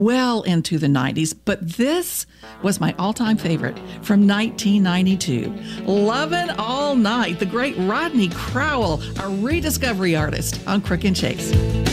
well into the 90s, but this was my all-time favorite from 1992. Lovin' All Night, the great Rodney Crowell, a rediscovery artist on Crook and Chase.